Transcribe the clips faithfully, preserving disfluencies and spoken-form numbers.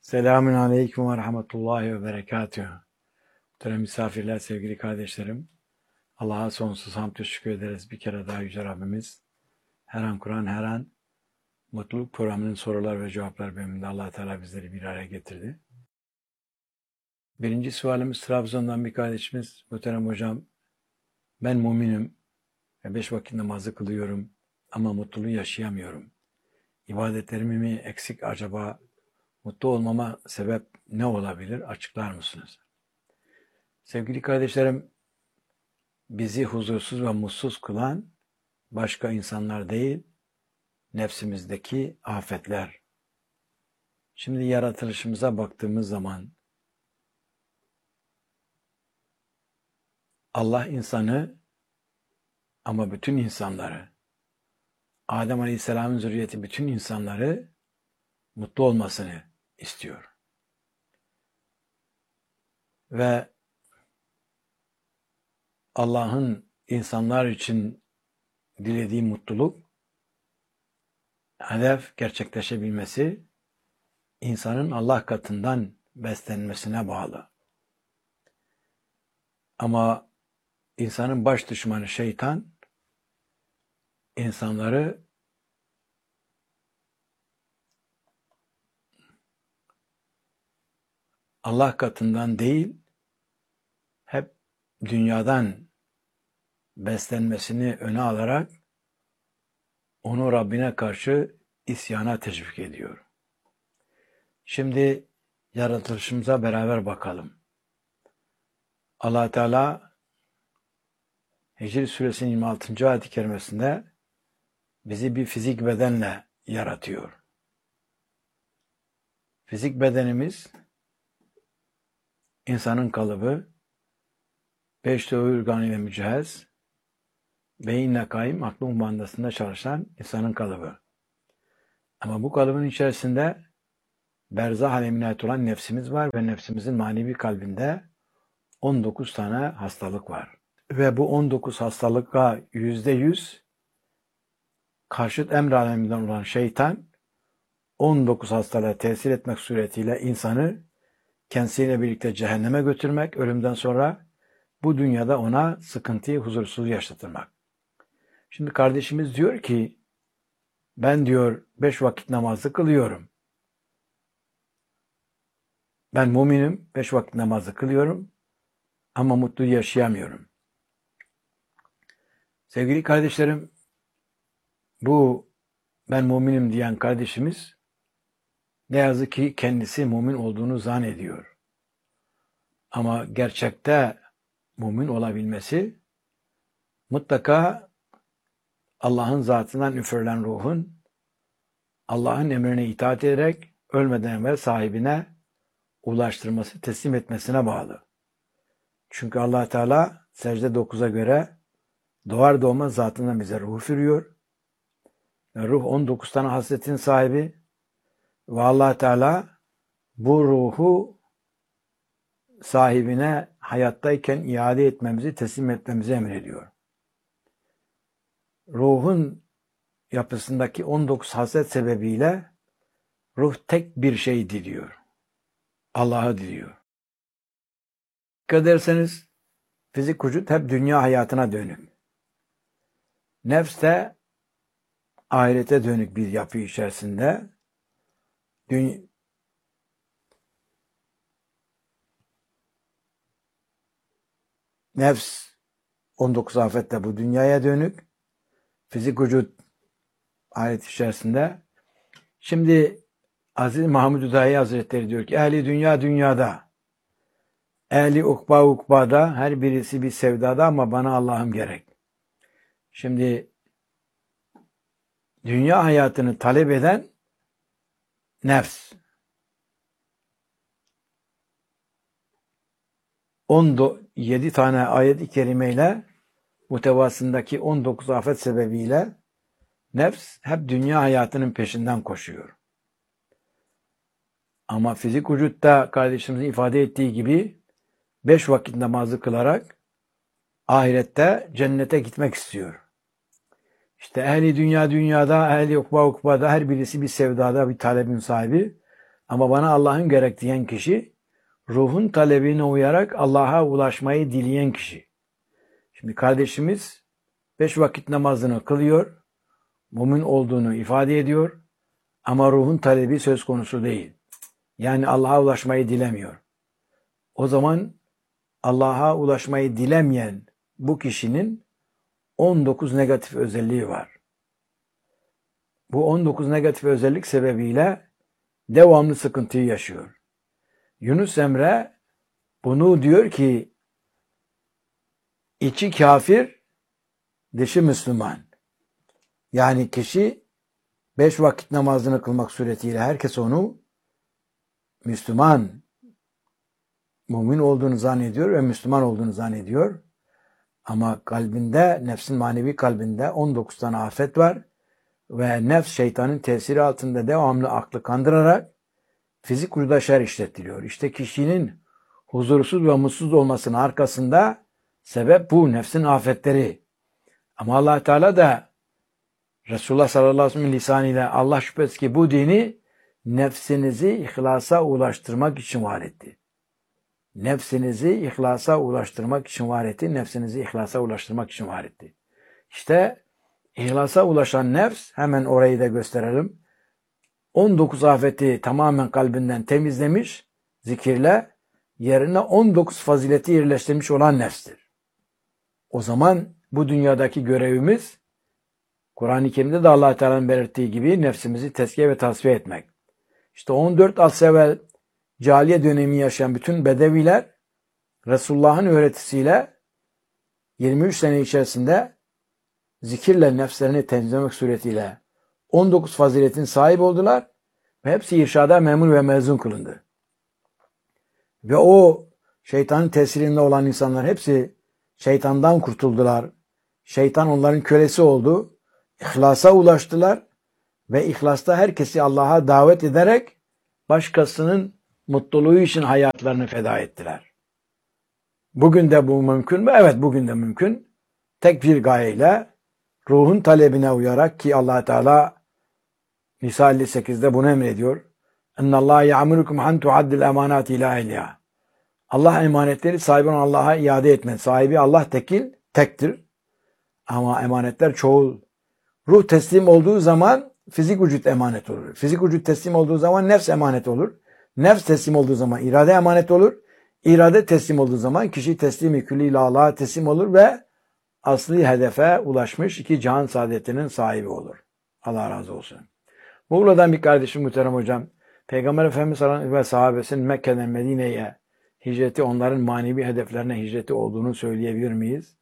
Selamun Aleyküm ve Rahmetullahi ve Berekatühü. Muhterem misafirler, sevgili kardeşlerim. Allah'a sonsuz hamdü şükür ederiz. Bir kere daha Yüce Rabbimiz her an Kur'an, her an mutluluk programının sorular ve cevaplar bölümünde Allah Teala bizleri bir araya getirdi. Birinci sualimiz Trabzon'dan bir kardeşimiz. Muhterem hocam, ben müminim ve beş vakit namazı kılıyorum ama mutluluğu yaşayamıyorum. İbadetlerimi mi eksik acaba? Mutlu olmama sebep ne olabilir? Açıklar mısınız? Sevgili kardeşlerim, bizi huzursuz ve mutsuz kılan başka insanlar değil, nefsimizdeki afetler. Şimdi yaratılışımıza baktığımız zaman Allah insanı ama bütün insanları, Adem Aleyhisselam'ın zürriyeti bütün insanları mutlu olmasını istiyor. Ve Allah'ın insanlar için dilediği mutluluk, hedef gerçekleşebilmesi, insanın Allah katından beslenmesine bağlı. Ama insanın baş düşmanı şeytan, insanları Allah katından değil, hep dünyadan beslenmesini öne alarak onu Rabbine karşı isyana teşvik ediyor. Şimdi yaratılışımıza beraber bakalım. Allah Teala Hicr Suresinin yirmi altıncı ayet-i kerimesinde bizi bir fizik bedenle yaratıyor. Fizik bedenimiz insanın kalıbı, beş duyu organıyla mücehhez, beyinle kaim, aklın kumandasında çalışan insanın kalıbı. Ama bu kalıbın içerisinde berzah alemine ait olan nefsimiz var ve nefsimizin manevi kalbinde on dokuz tane hastalık var. Ve bu on dokuz hastalığa yüzde yüz karşıt emr aleminden olan şeytan on dokuz hastalığa tesir etmek suretiyle insanı kendisiyle birlikte cehenneme götürmek, ölümden sonra bu dünyada ona sıkıntıyı, huzursuzluğu yaşatırmak. Şimdi kardeşimiz diyor ki, ben diyor beş vakit namazı kılıyorum. Ben müminim, beş vakit namazı kılıyorum ama mutlu yaşayamıyorum. Sevgili kardeşlerim, bu ben müminim diyen kardeşimiz ne yazık ki kendisi mümin olduğunu zannediyor. Ama gerçekte mümin olabilmesi mutlaka Allah'ın zatından üfürülen ruhun Allah'ın emrine itaat ederek ölmeden evvel sahibine ulaştırması, teslim etmesine bağlı. Çünkü Allah Teala secde dokuza göre doğar doğmaz zatından bize ruh üfürüyor. Ve ruh on dokuz tane hasletin sahibi ve Allah Teala bu ruhu sahibine hayattayken iade etmemizi, teslim etmemizi emrediyor. Ruhun yapısındaki on dokuz haslet sebebiyle ruh tek bir şey diliyor. Allah'ı diliyor. Dikkat ederseniz fizik vücut hep dünya hayatına dönük. Nefs de ahirete dönük bir yapı içerisinde. Dün Nefs on dokuz afette bu dünyaya dönük. Fizik vücut ahiret içerisinde. Şimdi Aziz Mahmud Hüdayi Hazretleri diyor ki ehli dünya dünyada, ehli ukba ukbada, her birisi bir sevdada ama bana Allah'ım gerek. Şimdi dünya hayatını talep eden nefs. on yedi tane ayet-i kerimeyle muhtevasındaki on dokuz afet sebebiyle nefs hep dünya hayatının peşinden koşuyor. Ama fizik vücutta kardeşimizin ifade ettiği gibi beş vakit namazı kılarak ahirette cennete gitmek istiyor. İşte ehli dünya dünyada, ehli ukba ukbada, her birisi bir sevdada, bir talebin sahibi. Ama bana Allah'ın gerek diyen kişi, ruhun talebine uyarak Allah'a ulaşmayı dileyen kişi. Şimdi kardeşimiz beş vakit namazını kılıyor, mümin olduğunu ifade ediyor ama ruhun talebi söz konusu değil. Yani Allah'a ulaşmayı dilemiyor. O zaman Allah'a ulaşmayı dilemeyen bu kişinin on dokuz negatif özelliği var. Bu on dokuz negatif özellik sebebiyle devamlı sıkıntıyı yaşıyor. Yunus Emre bunu diyor ki, içi kafir, dışı Müslüman. Yani kişi beş vakit namazını kılmak suretiyle herkes onu Müslüman, mümin olduğunu zannediyor ve Müslüman olduğunu zannediyor. Ama kalbinde, nefsin manevi kalbinde on dokuz tane afet var ve nefs şeytanın tesiri altında devamlı aklı kandırarak fizik vücuda şer işlettiriyor. İşte kişinin huzursuz ve mutsuz olmasının arkasında sebep bu nefsin afetleri. Ama Allah Teala da Resulullah sallallahu aleyhi ve sellem'in lisanıyla Allah şüphesiz ki bu dini nefsinizi ihlasa ulaştırmak için var etti. Nefsinizi ihlasa ulaştırmak için var etti. Nefsinizi ihlasa ulaştırmak için var etti. İşte ihlasa ulaşan nefs, hemen orayı da gösterelim. on dokuz afeti tamamen kalbinden temizlemiş, zikirle yerine on dokuz fazileti yerleştirmiş olan nefstir. O zaman bu dünyadaki görevimiz, Kur'an-ı Kerim'de de Allah Teala'nın belirttiği gibi nefsimizi tezkiye ve tasfiye etmek. İşte on dört asır evvel cahiliye dönemi yaşayan bütün bedeviler Resulullah'ın öğretisiyle yirmi üç sene içerisinde zikirle nefslerini temizlemek suretiyle on dokuz faziletin sahibi oldular ve hepsi irşada memur ve mezun kılındı. Ve o şeytanın tesirinde olan insanlar hepsi şeytandan kurtuldular. Şeytan onların kölesi oldu. İhlasa ulaştılar ve ihlasta herkesi Allah'a davet ederek başkasının mutluluğu için hayatlarını feda ettiler. Bugün de bu mümkün mü? Evet, bugün de mümkün. Tek bir gayeyle, ruhun talebine uyarak, ki Allah Teala Nisa elli sekizde bunu emrediyor. "Ennallâhe ya'murukum an tu'addil emanâti ilâ ehliha." Allah emanetleri sahibi olan Allah'a iade etmen. Sahibi Allah tekil, tektir. Ama emanetler çoğul. Ruh teslim olduğu zaman fizik vücut emanet olur. Fizik vücut teslim olduğu zaman nefs emanet olur. Nefs teslim olduğu zaman irade emanet olur. İrade teslim olduğu zaman kişi teslim-i külli Allah'a teslim olur ve asli hedefe ulaşmış iki cihan saadetinin sahibi olur. Allah razı olsun. Muğla'dan bir kardeşim muhterem hocam, Peygamber Efendimiz sallallahu aleyhi ve sellem ve sahabesinin Mekke'den Medine'ye hicreti, onların manevi hedeflerine hicreti olduğunu söyleyebilir miyiz?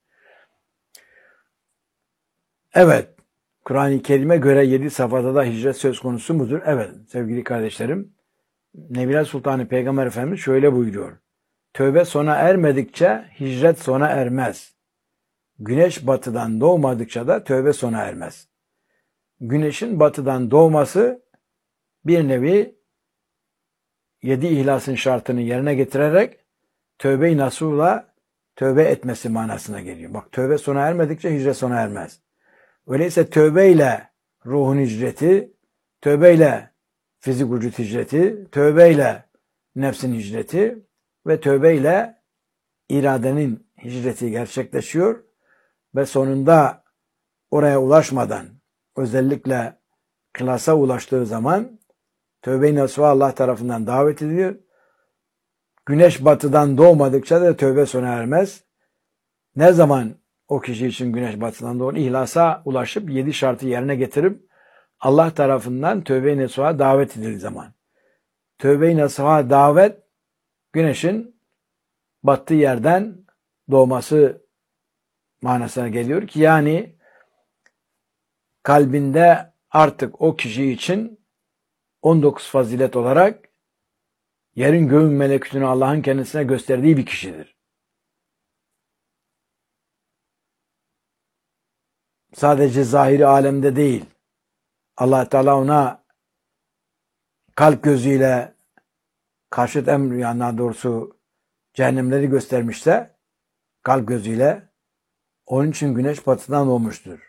Evet. Kur'an-ı Kerim'e göre yedi safhada da hicret söz konusu mudur? Evet sevgili kardeşlerim. Nebiler Sultanı Peygamber Efendimiz şöyle buyuruyor. Tövbe sona ermedikçe hicret sona ermez. Güneş batıdan doğmadıkça da tövbe sona ermez. Güneşin batıdan doğması bir nevi yedi ihlasın şartını yerine getirerek tövbe-i nasuhla tövbe etmesi manasına geliyor. Bak, tövbe sona ermedikçe hicret sona ermez. Öyleyse tövbeyle ruhun hicreti, tövbeyle fizik vücut hicreti, tövbeyle nefsin hicreti ve tövbeyle iradenin hicreti gerçekleşiyor ve sonunda oraya ulaşmadan, özellikle klasa ulaştığı zaman tövbe-i nasuha Allah tarafından davet ediliyor. Güneş batıdan doğmadıkça da tövbe sona ermez. Ne zaman o kişi için güneş batıdan doğru ihlasa ulaşıp yedi şartı yerine getirip Allah tarafından tövbe-i nasuha davet edildiği zaman. Tövbe-i nasuha davet güneşin battığı yerden doğması manasına geliyor ki yani kalbinde artık o kişi için on dokuz fazilet olarak yerin göğün melekutunu Allah'ın kendisine gösterdiği bir kişidir. Sadece zahiri alemde değil. Allah Teala ona kalp gözüyle karşıt emri, yani daha doğrusu cehennemleri göstermişse kalp gözüyle, onun için güneş batıdan doğmuştur.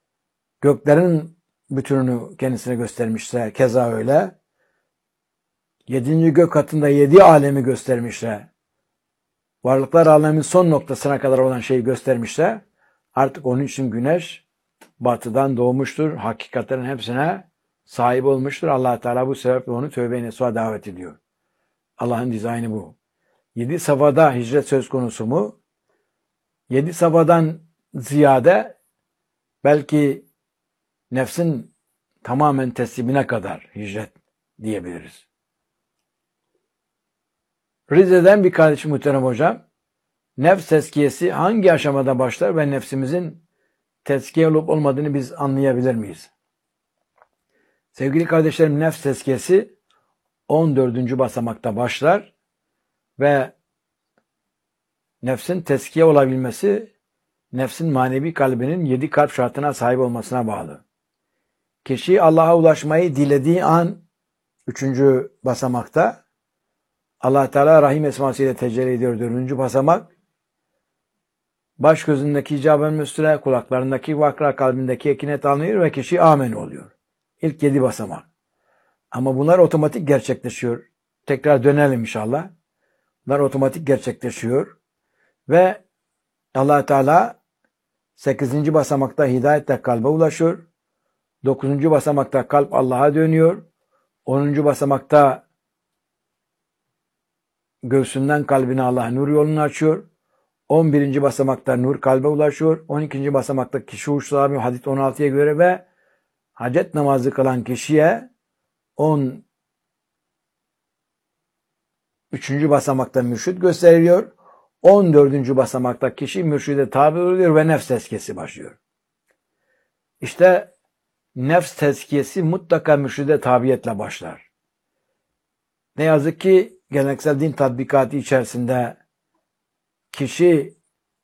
Göklerin bütününü kendisine göstermişse keza öyle. Yedinci gök katında yedi alemi göstermişse, varlıklar aleminin son noktasına kadar olan şeyi göstermişse, artık onun için güneş batıdan doğmuştur. Hakikatlerin hepsine sahip olmuştur. Allah Teala bu sebeple onu tövbe-i nasuha davet ediyor. Allah'ın dizaynı bu. Yedi safhada hicret söz konusu mu? Yedi safhadan ziyade belki nefsin tamamen teslimine kadar hicret diyebiliriz. Rize'den bir kardeşim muhterem hocam, nefs tezkiyesi hangi aşamada başlar ve nefsimizin tezkiye olup olmadığını biz anlayabilir miyiz? Sevgili kardeşlerim, nefs tezkiyesi on dördüncü basamakta başlar ve nefsin tezkiye olabilmesi, nefsin manevi kalbinin yedi kalp şartına sahip olmasına bağlı. Kişi Allah'a ulaşmayı dilediği an üçüncü basamakta, Allah Teala Rahim esmasıyla tecelli ediyor dördüncü basamak, baş gözündeki icab-ı müstüre, kulaklarındaki vakra, kalbindeki ekinet alınıyor ve kişi amen oluyor. İlk yedi basamak. Ama bunlar otomatik gerçekleşiyor. Tekrar dönelim inşallah. Bunlar otomatik gerçekleşiyor. Ve Allah Teala sekizinci basamakta hidayetle kalbe ulaşıyor. dokuzuncu basamakta kalp Allah'a dönüyor. onuncu basamakta göğsünden kalbine Allah nur yolunu açıyor. on birinci basamakta nur kalbe ulaşıyor. on ikinci basamakta kişi uçlar hadis on altıya göre ve hacet namazı kılan kişiye on üçüncü basamakta mürşid gösteriliyor. on dördüncü basamakta kişi mürşide tabi oluyor ve nefs tezkiyesi başlıyor. İşte nefs tezkiyesi mutlaka mürşide tabiyetle başlar. Ne yazık ki geleneksel din tatbikatı içerisinde kişi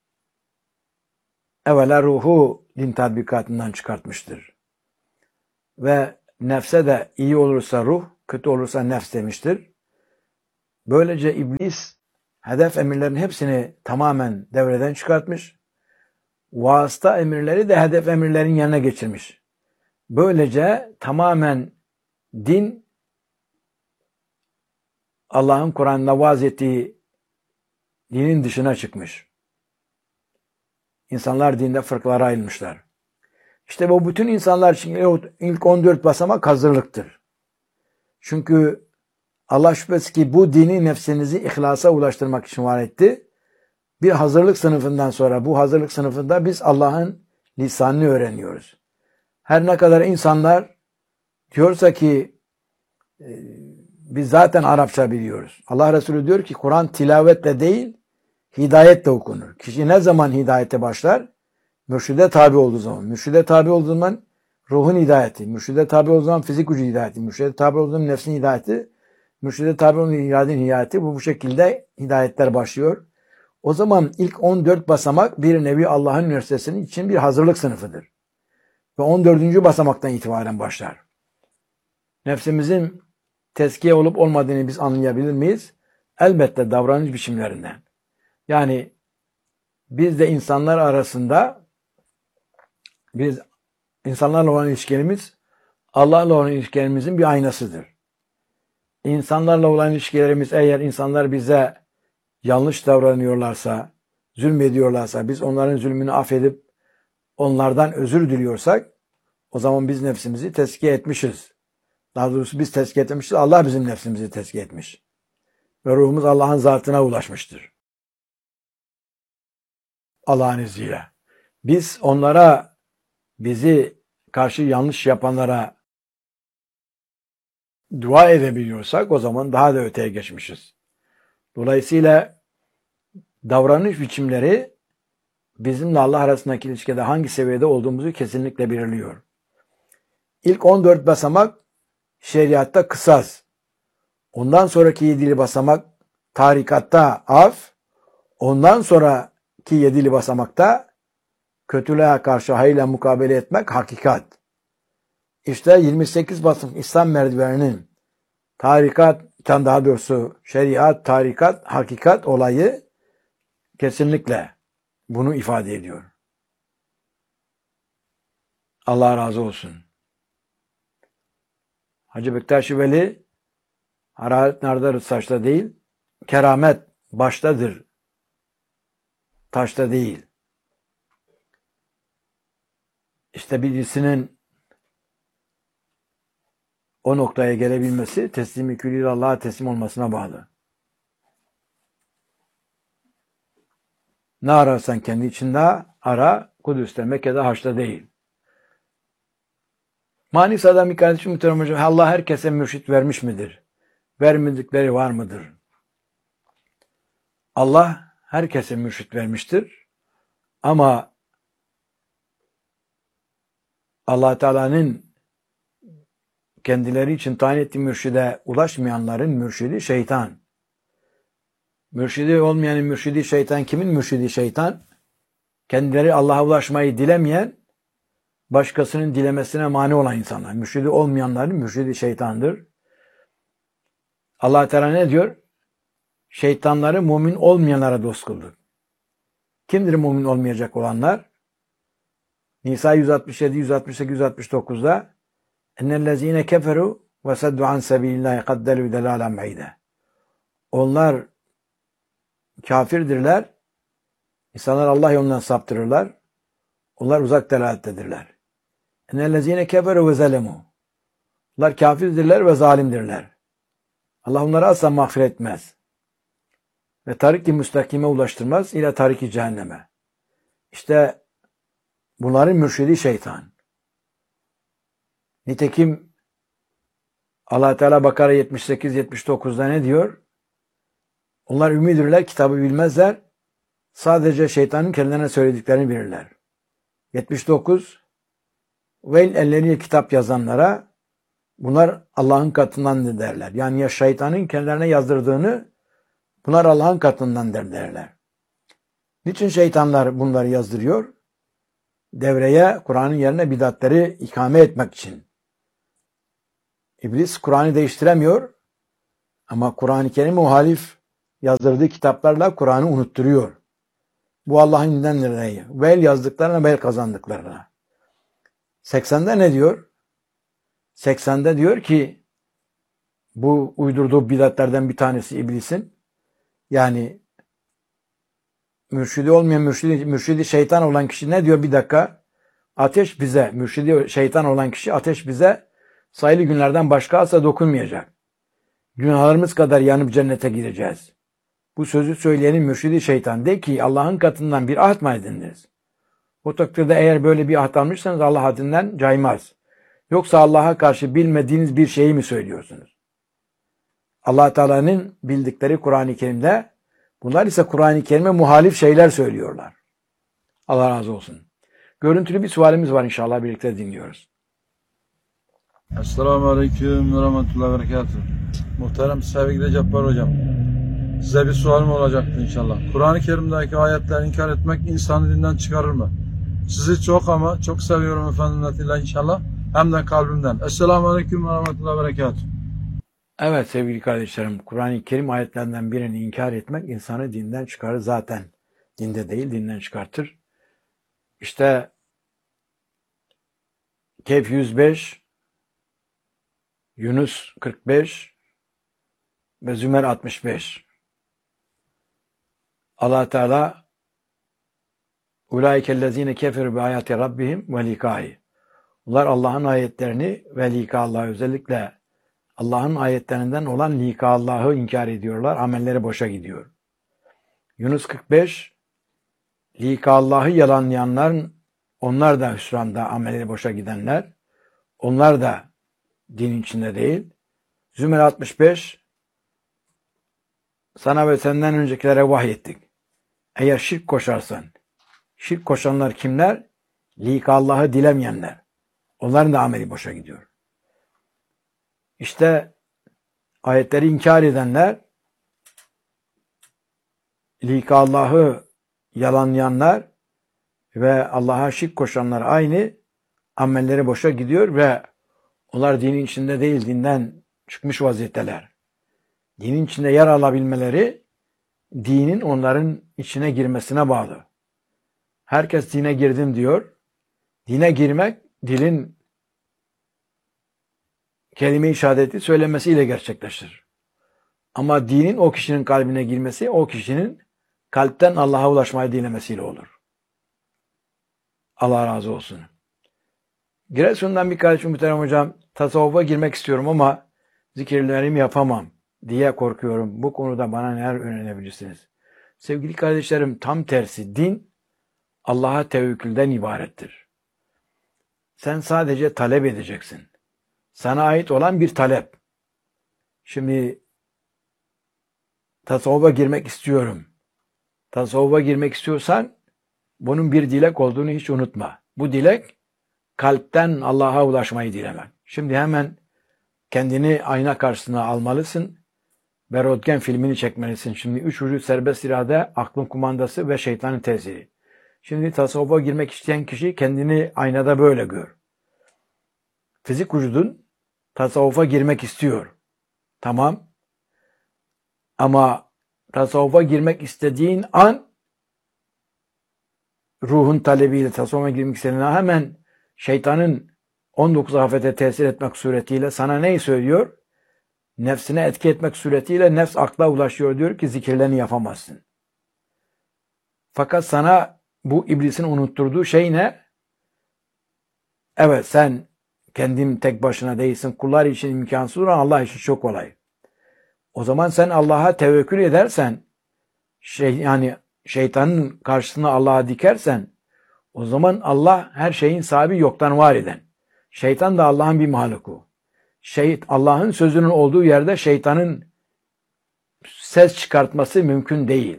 evvela ruhu din tatbikatından çıkartmıştır. Ve nefse de iyi olursa ruh, kötü olursa nefs demiştir. Böylece iblis hedef emirlerin hepsini tamamen devreden çıkartmış. Vasıta emirleri de hedef emirlerin yerine geçirmiş. Böylece tamamen din Allah'ın Kur'an'da vaaz ettiği dinin dışına çıkmış. İnsanlar dinde fırkalara ayrılmışlar. İşte bu bütün insanlar için ilk on dört basamak hazırlıktır. Çünkü Allah şüphesiz ki bu dini nefsinizi ihlasa ulaştırmak için var etti. Bir hazırlık sınıfından sonra bu hazırlık sınıfında biz Allah'ın lisanını öğreniyoruz. Her ne kadar insanlar diyorsa ki e, biz zaten Arapça biliyoruz. Allah Resulü diyor ki Kur'an tilavetle değil hidayetle okunur. Kişi ne zaman hidayete başlar? Mürşide tabi olduğu zaman. Mürşide tabi olduğu zaman ruhun hidayeti. Mürşide tabi olduğu zaman fizik gücü hidayeti. Mürşide tabi olduğu zaman nefsin hidayeti. Mürşide tabi olduğu zaman iradenin hidayeti. Bu bu şekilde hidayetler başlıyor. O zaman ilk on dört basamak bir nevi Allah'ın üniversitesinin için bir hazırlık sınıfıdır. Ve on dördüncü basamaktan itibaren başlar. Nefsimizin tezkiye olup olmadığını biz anlayabilir miyiz? Elbette davranış biçimlerinden. Yani biz de insanlar arasında biz insanlarla olan ilişkilerimiz Allah'la olan ilişkilerimizin bir aynasıdır. İnsanlarla olan ilişkilerimiz eğer insanlar bize yanlış davranıyorlarsa, zulmediyorlarsa, biz onların zulmünü affedip onlardan özür diliyorsak o zaman biz nefsimizi tezkiye etmişiz. Daha doğrusu biz tezkiye etmişiz. Allah bizim nefsimizi tezkiye etmiş. Ve ruhumuz Allah'ın zatına ulaşmıştır. Allah'ın izniyle. Biz onlara, bizi karşı yanlış yapanlara dua edebiliyorsak o zaman daha da öteye geçmişiz. Dolayısıyla davranış biçimleri bizimle Allah arasındaki ilişkide hangi seviyede olduğumuzu kesinlikle belirliyor. İlk on dört basamak şeriatta kısas. Ondan sonraki yedili basamak tarikatta af. Ondan sonraki yedili basamakta kötülüğe karşı hayırla mukabele etmek hakikat. İşte yirmi sekiz basamak İslam merdiveninin tarikat, daha doğrusu şeriat, tarikat, hakikat olayı kesinlikle bunu ifade ediyor. Allah razı olsun. Hacı Bektaş Veli Hararet nerededir? Saçta değil. Keramet baştadır. Taşta değil. İşte birisinin o noktaya gelebilmesi teslimi külliyle Allah'a teslim olmasına bağlı. Ne ararsan kendi içinde ara, Kudüs'te, Mekke'de, Haç'ta değil. Manisa'da bir kardeşim muhterem hocam, Allah herkese mürşit vermiş midir? Vermedikleri var mıdır? Allah herkese mürşit vermiştir. Ama Allah Teala'nın kendileri için tayin ettiği mürşide ulaşmayanların mürşidi şeytan. Mürşidi olmayanın mürşidi şeytan. Kimin mürşidi şeytan? Kendileri Allah'a ulaşmayı dilemeyen, başkasının dilemesine mani olan insanlar. Mürşidi olmayanların mürşidi şeytandır. Allah Teala ne diyor? Şeytanları mümin olmayanlara dost kıldı. Kimdir mümin olmayacak olanlar? Nisa yüz altmış yedi, yüz altmış sekiz, yüz altmış dokuzda ennellezine keferu ve seddu an sebilillahi kaddelü delalen beyde. Onlar kafirdirler. İnsanlar Allah yolundan saptırırlar. Onlar uzak delalettedirler. Ennellezine keferu ve zelemu. Onlar kafirdirler ve zalimdirler. Allah onları asla mağfiret etmez. Ve tarik-i müstakime ulaştırmaz ile tarik-i cehenneme. İşte bunların mürşidi şeytan. Nitekim Allah Teala Bakara yetmiş sekiz yetmiş dokuzda ne diyor? Onlar ümmidirler, kitabı bilmezler. Sadece şeytanın kendilerine söylediklerini bilirler. yetmiş dokuz ve elleriyle kitap yazanlara bunlar Allah'ın katından derler. Yani ya şeytanın kendilerine yazdırdığını bunlar Allah'ın katından derler. Niçin şeytanlar bunları yazdırıyor? Devreye, Kur'an'ın yerine bidatları ikame etmek için. İblis Kur'an'ı değiştiremiyor ama Kur'an-ı Kerim muhalif yazdırdığı kitaplarla Kur'an'ı unutturuyor. Bu Allah'ın indindendir. Vel yazdıklarına, vel kazandıklarına. seksende ne diyor? seksende diyor ki bu uydurduğu bidatlerden bir tanesi iblisin. Yani mürşidi olmayan mürşidi, mürşidi şeytan olan kişi ne diyor bir dakika? Ateş bize, mürşidi şeytan olan kişi ateş bize sayılı günlerden başka asla dokunmayacak. Günahlarımız kadar yanıp cennete gireceğiz. Bu sözü söyleyenin mürşidi şeytan. De ki Allah'ın katından bir ahd mı edindiniz? O takdirde eğer böyle bir ahd almışsanız Allah hadinden caymaz. Yoksa Allah'a karşı bilmediğiniz bir şeyi mi söylüyorsunuz? Allah Teala'nın bildikleri Kur'an-ı Kerim'de, bunlar ise Kur'an-ı Kerim'e muhalif şeyler söylüyorlar. Allah razı olsun. Görüntülü bir sualimiz var, inşallah birlikte dinliyoruz. Esselamu Aleyküm ve Rahmetullahi ve Berekatuhu. Muhterem sevgili Cabbar Hocam, size bir sualim olacaktı inşallah. Kur'an-ı Kerim'deki ayetleri inkar etmek insanı dinden çıkarır mı? Sizi çok ama çok seviyorum efendim Atilla inşallah. Hem de kalbimden. Esselamu Aleyküm ve Rahmetullahi ve Berekatuhu. Evet sevgili kardeşlerim, Kur'an-ı Kerim ayetlerinden birini inkar etmek insanı dinden çıkarır zaten. Dinde değil, dinden çıkartır. İşte Kehf yüz beş, Yunus kırk beş ve Zümer altmış beş. Allah Teala ulaikellezine keferu bi ayati rabbihim ve likai. Bunlar Allah'ın ayetlerini ve lika Allah'ı, özellikle Allah'ın ayetlerinden olan lika Allah'ı inkar ediyorlar. Amelleri boşa gidiyor. Yunus kırk beş, lika Allah'ı yalanlayanların, onlar da hüsranda, amelleri boşa gidenler. Onlar da din içinde değil. Zümer altmış beş, sana ve senden öncekilere vahyettik. Eğer şirk koşarsan, şirk koşanlar kimler? Lika Allah'ı dilemeyenler. Onların da ameli boşa gidiyor. İşte ayetleri inkar edenler, lika Allah'ı yalanlayanlar ve Allah'a şirk koşanlar aynı, amelleri boşa gidiyor ve onlar dinin içinde değil, dinden çıkmış vaziyetteler. Dinin içinde yer alabilmeleri, dinin onların içine girmesine bağlı. Herkes dine girdim diyor. Dine girmek, dilin kelime-i şehadeti söylemesiyle gerçekleşir. Ama dinin o kişinin kalbine girmesi, o kişinin kalpten Allah'a ulaşmayı dilemesiyle olur. Allah razı olsun. Giresun'dan bir kardeşim muhterem hocam, tasavvufa girmek istiyorum ama zikirlerimi yapamam diye korkuyorum. Bu konuda bana neler önerebilirsiniz? Sevgili kardeşlerim, tam tersi, din Allah'a tevekkülden ibarettir. Sen sadece talep edeceksin. Sana ait olan bir talep. Şimdi tasavvufa girmek istiyorum. Tasavvufa girmek istiyorsan bunun bir dilek olduğunu hiç unutma. Bu dilek kalpten Allah'a ulaşmayı dilemek. Şimdi hemen kendini ayna karşısına almalısın ve röntgen filmini çekmelisin. Şimdi üç vücut serbest irade, aklın kumandası ve şeytanın tesiri. Şimdi tasavvufa girmek isteyen kişi kendini aynada böyle gör. Fizik vücudun tasavvufa girmek istiyor. Tamam. Ama tasavvufa girmek istediğin an ruhun talebiyle tasavvufa girmek istediğin an hemen şeytanın on dokuz afete tesir etmek suretiyle sana neyi söylüyor? Nefsine etki etmek suretiyle nefs akla ulaşıyor, diyor ki zikirlerini yapamazsın. Fakat sana bu iblisin unutturduğu şey ne? Evet, sen kendin tek başına değilsin. Kullar için imkansız olan Allah için çok kolay. O zaman sen Allah'a tevekkül edersen, şey, yani şeytanın karşısına Allah'a dikersen, o zaman Allah her şeyin sahibi, yoktan var eden. Şeytan da Allah'ın bir mahluku. Şey, Allah'ın sözünün olduğu yerde şeytanın ses çıkartması mümkün değil.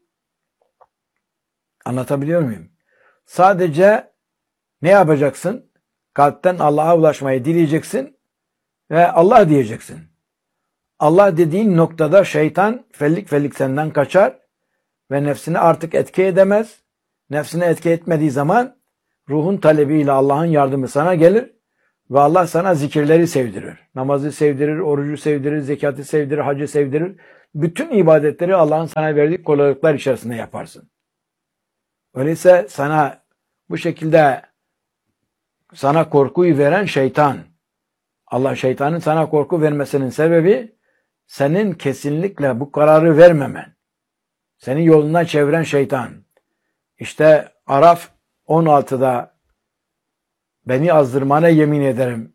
Anlatabiliyor muyum? Sadece ne yapacaksın? Kalpten Allah'a ulaşmayı dileyeceksin ve Allah diyeceksin. Allah dediğin noktada şeytan fellik fellik senden kaçar ve nefsini artık etki edemez. Nefsine etki etmediği zaman ruhun talebiyle Allah'ın yardımı sana gelir ve Allah sana zikirleri sevdirir. Namazı sevdirir, orucu sevdirir, zekatı sevdirir, hacı sevdirir. Bütün ibadetleri Allah'ın sana verdiği kolaylıklar içerisinde yaparsın. Öyleyse sana bu şekilde sana korkuyu veren şeytan, Allah şeytanın sana korku vermesinin sebebi senin kesinlikle bu kararı vermemen. Seni yolundan çeviren şeytan. İşte Araf on altıda beni azdırmana yemin ederim.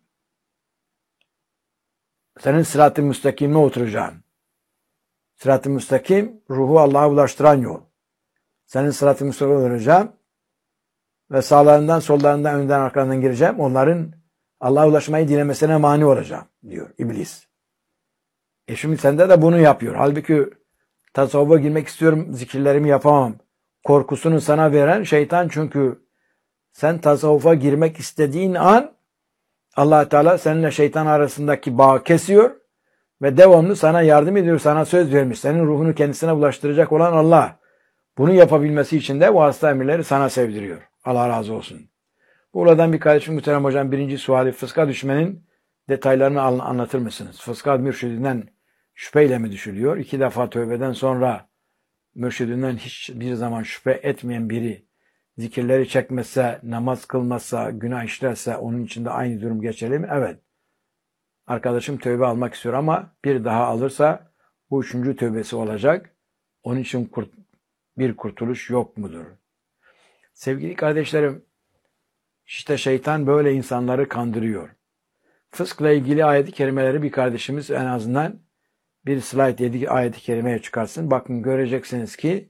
Senin sırat-ı müstakimine oturacağım. Sırat-ı müstakim ruhu Allah'a ulaştıran yol. Senin sırat-ı müstakimine oturacağım ve sağlarından, sollarından, önden, arkadan gireceğim. Onların Allah'a ulaşmayı dilemesine mani olacağım, diyor iblis. E şimdi sende de bunu yapıyor. Halbuki tasavvufa girmek istiyorum, zikirlerimi yapamam korkusunu sana veren şeytan, çünkü sen tasavvufa girmek istediğin an Allah Teala seninle şeytan arasındaki bağı kesiyor ve devamlı sana yardım ediyor, sana söz vermiş. Senin ruhunu kendisine ulaştıracak olan Allah. Bunu yapabilmesi için de vasıta emirleri sana sevdiriyor. Allah razı olsun. Buradan bir kardeşim muhterem hocam, birinci suali, fıska düşmenin detaylarını anlatır mısınız? Fıska mürşidinden şüpheyle mi düşülüyor? İki defa tövbeden sonra mürşidinden hiçbir zaman şüphe etmeyen biri zikirleri çekmezse, namaz kılmazsa, günah işlerse onun için de aynı durum geçerli mi? Evet. Arkadaşım tövbe almak istiyor ama bir daha alırsa bu üçüncü tövbesi olacak. Onun için kurt, bir kurtuluş yok mudur? Sevgili kardeşlerim, işte şeytan böyle insanları kandırıyor. Fıskla ilgili ayet-i kerimeleri bir kardeşimiz en azından bir slide yedi ayet-i kerimeye çıkarsın. Bakın, göreceksiniz ki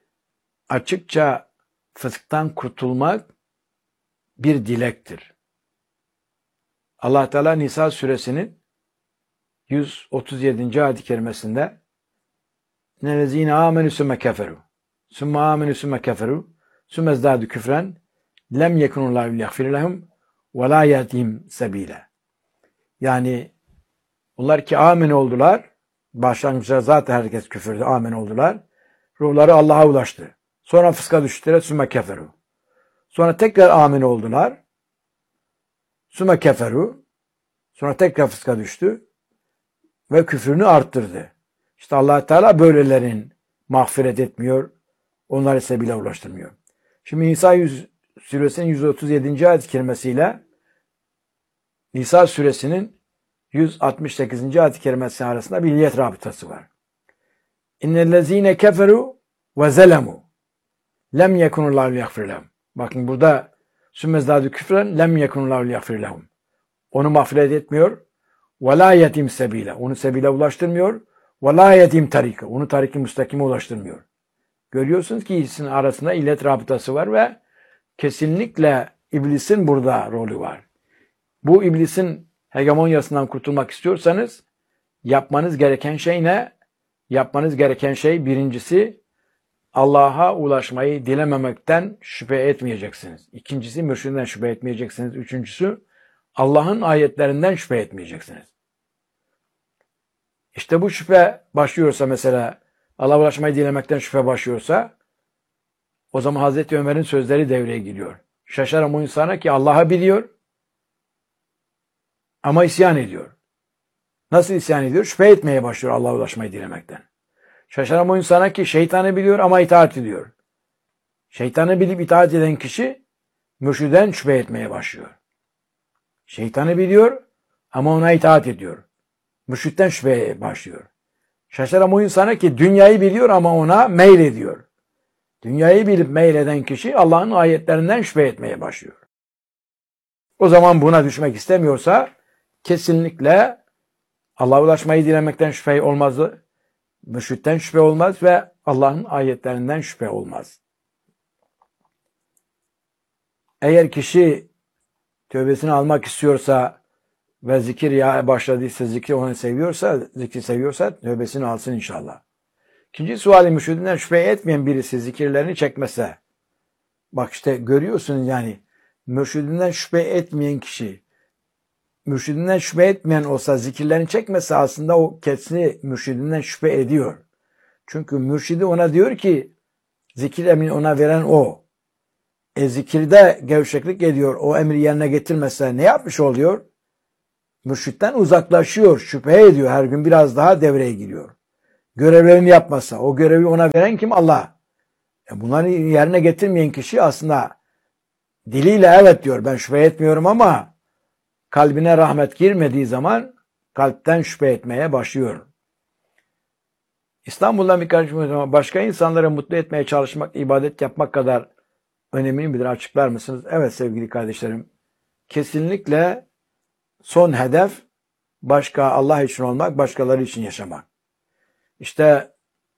açıkça fısktan kurtulmak bir dilektir. Allah Teala Nisa suresinin yüz otuz yedinci ayet-i kerimesinde "Nellezîne âmenü sümme keferû sümme âmenü sümme keferû sümme ezdâdü küfren lem yekunullahu liyagfir lehum ve lâ yehdihim sebîle." Yani onlar ki amin oldular, başlangıçta zaten herkes küfürdü, amin oldular. Ruhları Allah'a ulaştı. Sonra fıska düştüler, sümme keferu. Sonra tekrar amin oldular. Sümme keferu. Sonra tekrar fıska düştü ve küfrünü arttırdı. İşte Allah Teala böylelerin mağfiret etmiyor, onları sebile ulaştırmıyor. Şimdi Nisa suresinin yüz otuz yedinci ayet kerimesiyle Nisa suresinin yüz altmış sekizinci ayet kerimesi arasında bir niyet rabıtası var. İnnellezîne keferu ve zelemu lem yekunullahu liyaghfir lehum. Bakın burada sümmezdâdü küfren lem yekunullahu liyaghfir lehum. Onu mağfiret etmiyor. Ve la yetim sebile. Onu sebile ulaştırmıyor. Ve la yetim tarika. Onu tarik-i müstakime ulaştırmıyor. Görüyorsunuz ki ikisinin arasında illet rabıtası var ve kesinlikle iblisin burada rolü var. Bu iblisin hegemonyasından kurtulmak istiyorsanız yapmanız gereken şey ne? Yapmanız gereken şey birincisi Allah'a ulaşmayı dilememekten şüphe etmeyeceksiniz. İkincisi mürşidinden şüphe etmeyeceksiniz. Üçüncüsü Allah'ın ayetlerinden şüphe etmeyeceksiniz. İşte bu şüphe başlıyorsa mesela Allah'a ulaşmayı dilemekten şüphe başlıyorsa o zaman Hazreti Ömer'in sözleri devreye giriyor. Şaşarım o insana ki Allah'ı biliyor ama isyan ediyor. Nasıl isyan ediyor? Şüphe etmeye başlıyor Allah'a ulaşmayı dilemekten. Şaşarım o insana ki şeytanı biliyor ama itaat ediyor. Şeytanı bilip itaat eden kişi mürşiden şüphe etmeye başlıyor. Şeytanı biliyor ama ona itaat ediyor. Mürşitten şüpheye başlıyor. Şaşarım o insana ki dünyayı biliyor ama ona meyil ediyor. Dünyayı bilip meyleden kişi Allah'ın ayetlerinden şüphe etmeye başlıyor. O zaman buna düşmek istemiyorsa kesinlikle Allah'a ulaşmayı dilemekten şüphe olmazdı. Mürşitten şüphe olmaz ve Allah'ın ayetlerinden şüphe olmaz. Eğer kişi tövbesini almak istiyorsa ve zikir ya başladıysa, zikri onu seviyorsa, zikri seviyorsa tövbesini alsın inşallah. İkinci suali mürşidinden şüphe etmeyen birisi zikirlerini çekmese, bak işte görüyorsunuz yani mürşidinden şüphe etmeyen kişi, mürşidinden şüphe etmeyen olsa zikirlerini çekmese aslında o kendisi mürşidinden şüphe ediyor. Çünkü mürşidi ona diyor ki zikir emrini ona veren o. E zikirde gevşeklik ediyor. O emri yerine getirmezse ne yapmış oluyor? Mürşitten uzaklaşıyor, şüphe ediyor. Her gün biraz daha devreye giriyor. Görevlerini yapmazsa o görevi ona veren kim? Allah. E bunları yerine getirmeyen kişi aslında diliyle evet diyor ben şüphe etmiyorum ama kalbine rahmet girmediği zaman kalpten şüphe etmeye başlıyor. İstanbul'dan bir kardeşim başka insanları mutlu etmeye çalışmak, ibadet yapmak kadar önemli midir? Açıklar mısınız? Evet sevgili kardeşlerim. Kesinlikle son hedef başka Allah için olmak, başkaları için yaşamak. İşte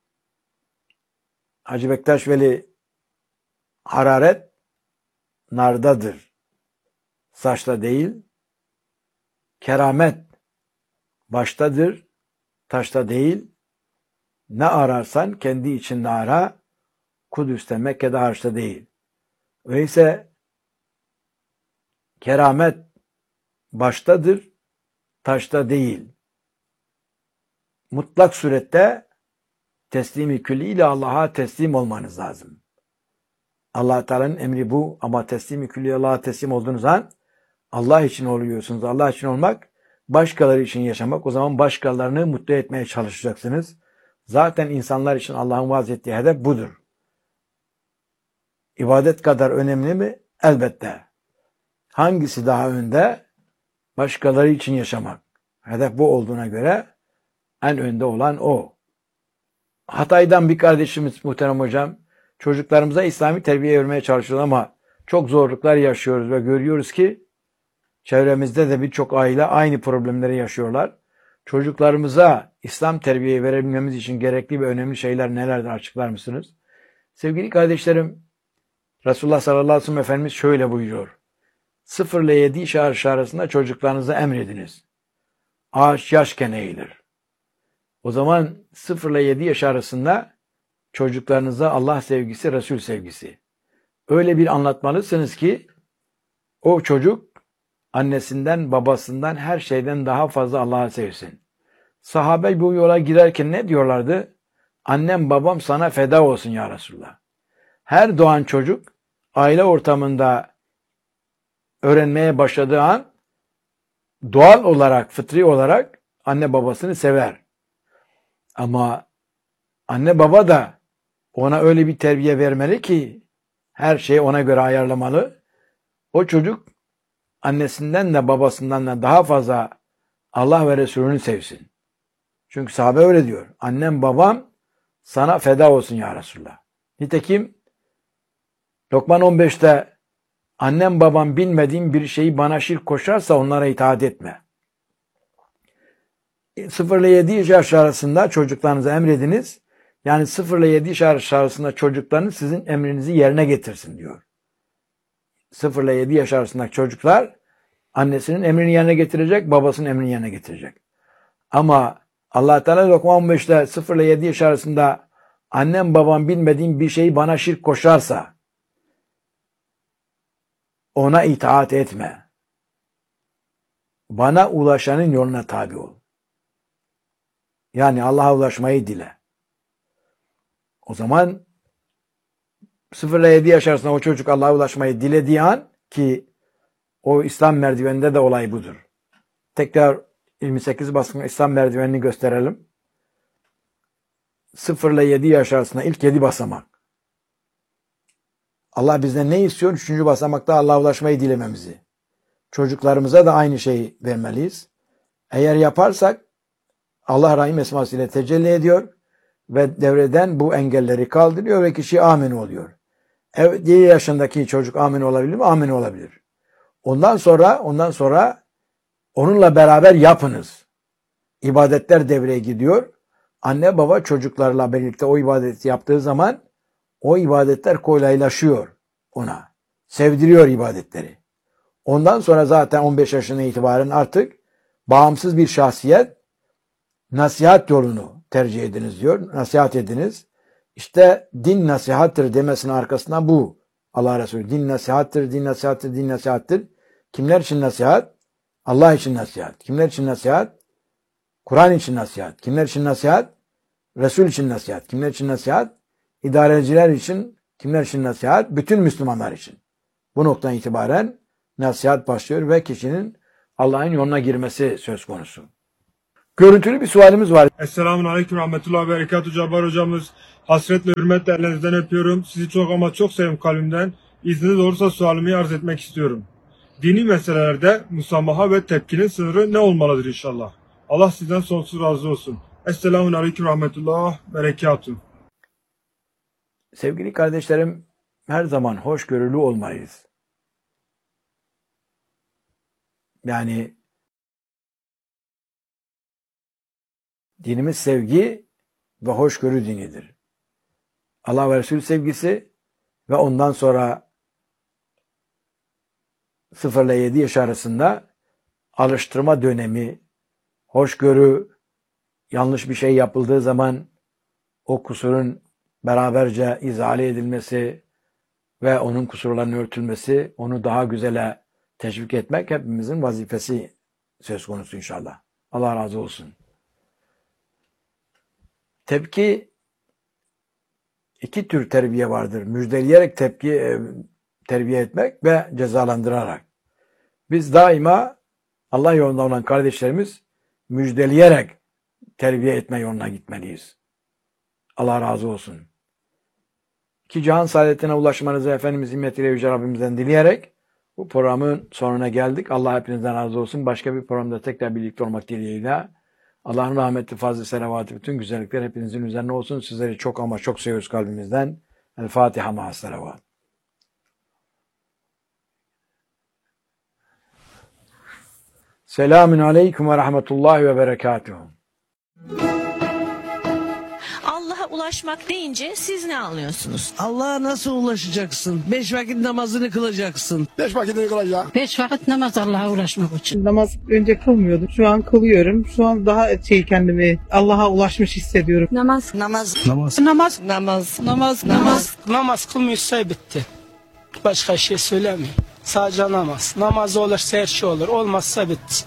Hacı Bektaş Veli hararet nardadır. Saçta değil. Keramet baştadır. Taşta değil. Ne ararsan kendi içinde ara. Kudüs'te, Mekke'de, harçta değil. Öyleyse keramet baştadır. Taşta değil. Mutlak surette teslimi külliyle Allah'a teslim olmanız lazım. Allah Teala'nın emri bu ama teslimi külliyle Allah'a teslim olduğunuz an Allah için oluyorsunuz. Allah için olmak, başkaları için yaşamak. O zaman başkalarını mutlu etmeye çalışacaksınız. Zaten insanlar için Allah'ın vaaz ettiği hedef budur. İbadet kadar önemli mi? Elbette. Hangisi daha önde? Başkaları için yaşamak. Hedef bu olduğuna göre en önde olan o. Hatay'dan bir kardeşimiz muhterem hocam, çocuklarımıza İslami terbiye vermeye çalışıyoruz ama çok zorluklar yaşıyoruz ve görüyoruz ki çevremizde de birçok aile aynı problemleri yaşıyorlar. Çocuklarımıza İslam terbiyeyi verebilmemiz için gerekli ve önemli şeyler nelerdir açıklar mısınız? Sevgili kardeşlerim, Resulullah sallallahu aleyhi ve sellem Efendimiz şöyle buyuruyor. sıfır ile yedi yaş arasında çocuklarınıza emrediniz. Ağaç yaşken eğilir. O zaman sıfır ile yedi yaş arasında çocuklarınıza Allah sevgisi, Resul sevgisi. Öyle bir anlatmalısınız ki o çocuk annesinden, babasından, her şeyden daha fazla Allah'ı sevsin. Sahabe bu yola girerken ne diyorlardı? Annem babam sana feda olsun ya Resulullah. Her doğan çocuk aile ortamında öğrenmeye başladığı an doğal olarak, fıtri olarak anne babasını sever. Ama anne baba da ona öyle bir terbiye vermeli ki her şeyi ona göre ayarlamalı. O çocuk annesinden de babasından da daha fazla Allah ve Resulünü sevsin. Çünkü sahabe öyle diyor. Annem babam sana feda olsun ya Resulullah. Nitekim Lokman on beşte annem babam bilmediğim bir şeyi bana şirk koşarsa onlara itaat etme. sıfır ile yedi yaş arasında çocuklarınıza emrediniz. Yani sıfır ile yedi yaş arasında çocuklarınız sizin emrinizi yerine getirsin diyor. sıfır ile yedi yaş arasındaki çocuklar annesinin emrini yerine getirecek, babasının emrini yerine getirecek. Ama Allah Teala Lokman on beşte sıfır ile yedi yaş arasında annem babam bilmediğim bir şeyi bana şirk koşarsa ona itaat etme. Bana ulaşanın yoluna tabi ol. Yani Allah'a ulaşmayı dile. O zaman sıfır ile yedi yaş arasında o çocuk Allah'a ulaşmayı dilediği an, ki o İslam merdiveninde de olay budur. Tekrar yirmi sekiz baskın İslam merdivenini gösterelim. sıfır ile yedi yaş arasında ilk yedi basamak. Allah bizden ne istiyor? Üçüncü basamakta Allah'a ulaşmayı dilememizi. Çocuklarımıza da aynı şeyi vermeliyiz. Eğer yaparsak Allah Rahim esmasıyla tecelli ediyor ve devreden bu engelleri kaldırıyor ve kişi amin oluyor. Evet, yedi yaşındaki çocuk amin olabilir mi? Amin olabilir. Ondan sonra ondan sonra onunla beraber yapınız. İbadetler devreye gidiyor. Anne baba çocuklarla birlikte o ibadeti yaptığı zaman o ibadetler kolaylaşıyor ona. Sevdiriyor ibadetleri. Ondan sonra zaten on beş yaşına itibaren artık bağımsız bir şahsiyet, nasihat yolunu tercih ediniz diyor. Nasihat ediniz. İşte din nasihattır demesinin arkasından bu. Allah Resulü din nasihattır, din nasihattır, din nasihattır. Kimler için nasihat? Allah için nasihat. Kimler için nasihat? Kur'an için nasihat. Kimler için nasihat? Resul için nasihat. Kimler için nasihat? İdareciler için. Kimler için nasihat? Bütün Müslümanlar için. Bu noktadan itibaren nasihat başlıyor ve kişinin Allah'ın yoluna girmesi söz konusu. Görüntülü bir sualimiz var. Esselamun Aleyküm Rahmetullahi ve Berekatuhu. Cabbar hocamız, hasretle hürmetle ellerinizden öpüyorum. Sizi çok ama çok seviyorum kalbimden. İzniniz olursa sualimi arz etmek istiyorum. Dini meselelerde musamaha ve tepkinin sınırı ne olmalıdır inşallah? Allah sizden sonsuz razı olsun. Esselamun Aleyküm Rahmetullahi ve Berekatuhu. Sevgili kardeşlerim, her zaman hoşgörülü olmalıyız. Yani dinimiz sevgi ve hoşgörü dinidir. Allah ve Resul sevgisi ve ondan sonra sıfır ile yedi yaş arasında alıştırma dönemi, hoşgörü, yanlış bir şey yapıldığı zaman o kusurun beraberce izale edilmesi ve onun kusurlarının örtülmesi, onu daha güzele teşvik etmek hepimizin vazifesi söz konusu inşallah. Allah razı olsun. Tepki, iki tür terbiye vardır. Müjdeleyerek tepki terbiye etmek ve cezalandırarak. Biz daima Allah yolunda olan kardeşlerimiz müjdeleyerek terbiye etme yoluna gitmeliyiz. Allah razı olsun. Ki cihan saadetine ulaşmanızı Efendimiz himmetiyle Yüce Rabbimizden dileyerek bu programın sonuna geldik. Allah hepinizden razı olsun. Başka bir programda tekrar birlikte olmak dileğiyle. Allah'ın rahmeti, fazlı, selavatı, bütün güzellikler hepinizin üzerine olsun. Sizleri çok ama çok seviyoruz kalbimizden. El Fatiha ma'as selavat. Selamun aleyküm ve rahmetullahi ve berekatuhu. Allah'a ulaşmak deyince siz ne anlıyorsunuz? Allah'a nasıl ulaşacaksın? Beş vakit namazını kılacaksın. Beş vakit kılacağım. Beş vakit namaz Allah'a ulaşmak için. Namaz önce kılmıyordum. Şu an kılıyorum. Şu an daha şey kendimi Allah'a ulaşmış hissediyorum. Namaz. Namaz. Namaz. Namaz. Namaz. Namaz. Namaz. Namaz kılmıyorsa bitti. Başka şey söylemiyor. Sadece namaz. Namaz olursa her şey olur. Olmazsa bitti.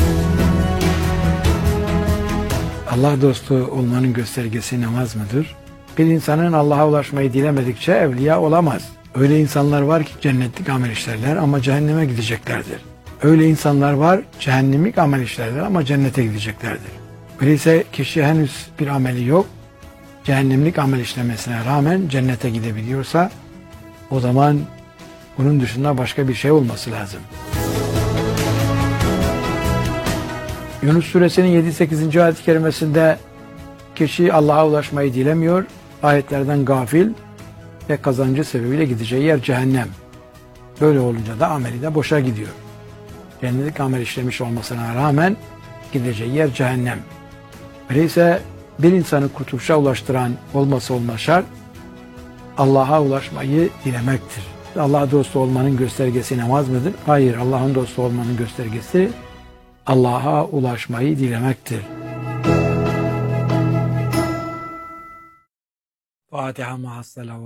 Allah dostu olmanın göstergesi namaz mıdır? Bir insanın Allah'a ulaşmayı dilemedikçe evliya olamaz. Öyle insanlar var ki cennetlik amel işlerler ama cehenneme gideceklerdir. Öyle insanlar var cehennemlik amel işlerler ama cennete gideceklerdir. Öyleyse kişi henüz bir ameli yok, cehennemlik amel işlemesine rağmen cennete gidebiliyorsa o zaman bunun dışında başka bir şey olması lazım. Yunus suresinin yedi sekizinci ayet-i kerimesinde Kişi Allah'a ulaşmayı dilemiyor, ayetlerden gafil ve kazancı sebebiyle gideceği yer cehennem. Böyle olunca da ameli de boşa gidiyor. Cennetik amel işlemiş olmasına rağmen gideceği yer cehennem. Öyleyse bir insanı kurtuluşa ulaştıran olması olmaz şart, Allah'a ulaşmayı dilemektir. Allah dostu olmanın göstergesi namaz mıdır? Hayır, Allah'ın dostu olmanın göstergesi Allah'a ulaşmayı dilemektir. Fatiha ma'as-salavat.